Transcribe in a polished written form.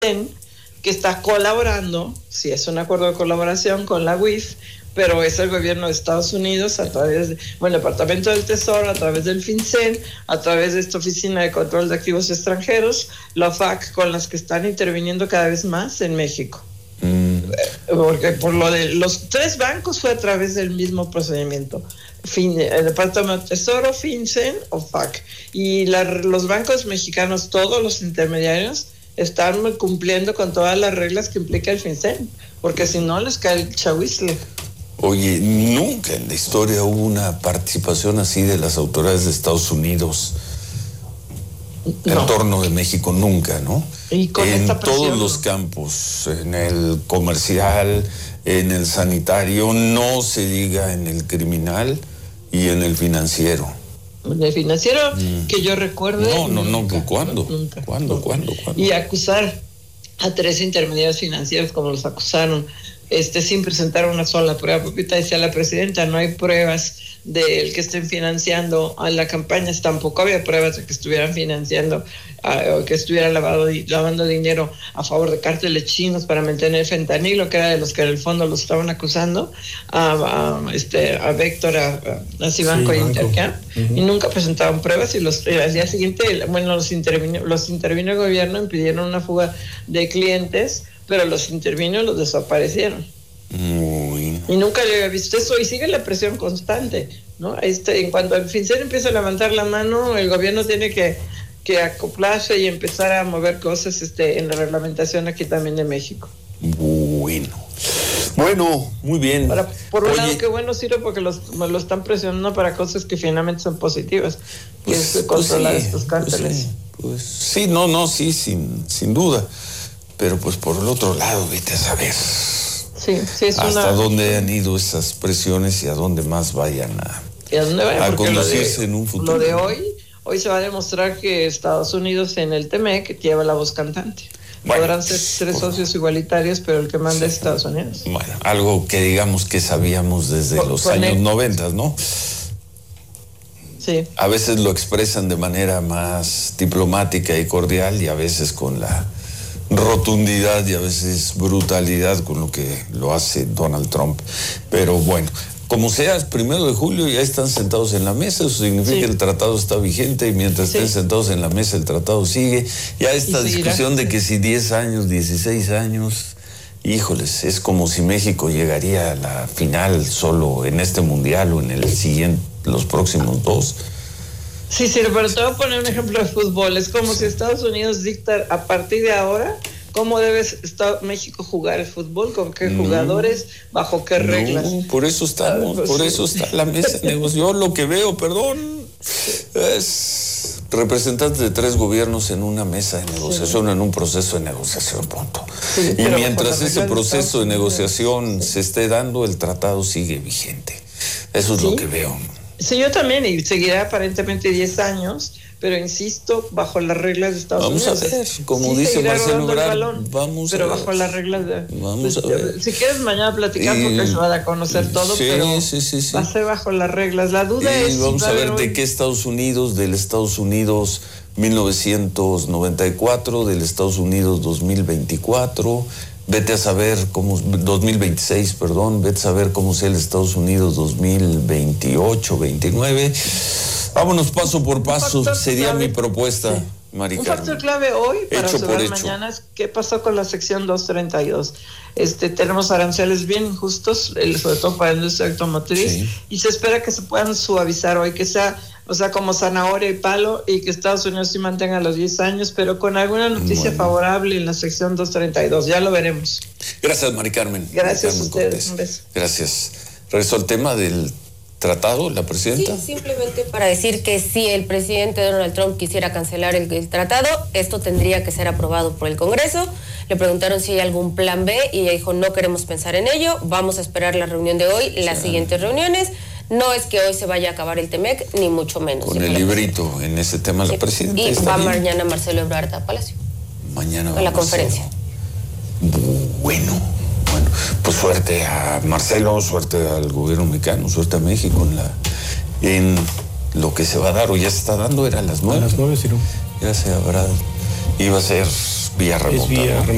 que está colaborando, sí es un acuerdo de colaboración con la UIF, pero es el gobierno de Estados Unidos a través de, el Departamento del Tesoro, a través del FinCEN, a través de esta Oficina de Control de Activos Extranjeros, la OFAC, con las que están interviniendo cada vez más en México. Porque por lo de los 3 bancos fue a través del mismo procedimiento. El Departamento del Tesoro, FinCEN, OFAC. Y los bancos mexicanos, todos los intermediarios, están cumpliendo con todas las reglas que implica el FinCEN, porque si no les cae el chahuizle. Oye, nunca en la historia hubo una participación así de las autoridades de Estados Unidos en torno de México, nunca, ¿no? Y con en esta presión, todos los campos, en el comercial, en el sanitario, no se diga en el criminal y en el financiero. En el financiero, que yo recuerde. No, ¿cuándo? Nunca. ¿Cuándo? Y acusar a 3 intermediarios financieros como los acusaron, sin presentar una sola prueba. Ahorita decía la presidenta, no hay pruebas del que estén financiando a la campaña, tampoco había pruebas de que estuvieran financiando o que estuvieran lavando dinero a favor de cárteles chinos para mantener fentanilo, que era de los que en el fondo los estaban acusando, a Vector, a Cibanco y Intercam, y nunca presentaban pruebas, y al día siguiente, los intervino el gobierno, impidieron una fuga de clientes, pero los intervino y los desaparecieron. Y nunca le había visto eso, y sigue la presión constante, ¿no? En cuanto el FinCEN empieza a levantar la mano, el gobierno tiene que acoplarse y empezar a mover cosas en la reglamentación aquí también de México. Bueno, muy bien. Por un lado, qué bueno sirve porque lo están presionando para cosas que finalmente son positivas, que es controlar estos cárteles. Sin duda. Pero pues por el otro lado, vete a saber. Sí, es hasta dónde han ido esas presiones y a dónde más vayan a conducirse en un futuro. Lo de hoy se va a demostrar que Estados Unidos en el TMEC lleva la voz cantante. Podrán ser 3 socios igualitarios, pero el que manda es Estados Unidos. Bueno, algo que digamos que sabíamos desde los años 90, ¿no? Sí. A veces lo expresan de manera más diplomática y cordial, y a veces con la rotundidad y a veces brutalidad con lo que lo hace Donald Trump. Pero bueno, como sea, el 1 de julio ya están sentados en la mesa, eso significa que el tratado está vigente, y mientras estén sentados en la mesa el tratado sigue. Ya esta discusión de que si 10 años, 16 años, híjoles, es como si México llegaría a la final solo en este mundial o en el siguiente, los próximos 2. Sí, pero te voy a poner un ejemplo de fútbol. Es como si Estados Unidos dicta a partir de ahora cómo debe México jugar el fútbol, con qué jugadores, bajo qué reglas. Por eso estamos, por eso está la mesa de negociación. Yo lo que veo, es representantes de 3 gobiernos en una mesa de negociación, en un proceso de negociación, punto. Y mientras ese proceso de negociación se esté dando, el tratado sigue vigente. Eso es lo que veo. Sí, yo también, y seguirá aparentemente 10 años, pero insisto, bajo las reglas de Estados Unidos. Vamos a ver, como dice Marcelo Ebrard, pero bajo las reglas de... Vamos a ver. Si quieres mañana platicar, porque se va a conocer todo, pero va a ser bajo las reglas. La duda es... Vamos a ver de qué Estados Unidos, del Estados Unidos 1994, del Estados Unidos 2024... Vete a saber cómo, 2026, vete a saber cómo sea el Estados Unidos 2028, 29. Vámonos paso por paso, sería mi propuesta, Mari Carmen. Un factor clave hoy para saber mañana es qué pasó con la sección 232. Tenemos aranceles bien injustos, sobre todo para la industria automotriz, y se espera que se puedan suavizar hoy, que sea, como zanahoria y palo, y que Estados Unidos sí mantenga los 10 años, pero con alguna noticia favorable en la sección 232. Ya lo veremos. Gracias, Mari Carmen. Gracias a ustedes. Un beso. Gracias. Regresó al tema del tratado, la presidenta. Sí, simplemente para decir que si el presidente Donald Trump quisiera cancelar el tratado, esto tendría que ser aprobado por el Congreso. Le preguntaron si hay algún plan B y ella dijo, no queremos pensar en ello, vamos a esperar la reunión de hoy, las siguientes reuniones. No es que hoy se vaya a acabar el TMEC, ni mucho menos. Con el librito en ese tema la presidenta. Y va mañana Marcelo Ebrard a Palacio. Mañana va a la conferencia. Bueno, pues suerte a Marcelo, suerte al gobierno mexicano, suerte a México en lo que se va a dar, o ya se está dando, era a las 9. A las 9, sí, no. Ya se habrá, iba a ser vía remota.